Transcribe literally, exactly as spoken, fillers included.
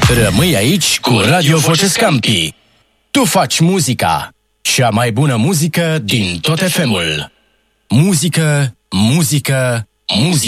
Rămâi aici cu Radio Voce Scampi. Tu faci muzica. Cea mai bună muzică din tot F M-ul. Muzică, muzică, muzică.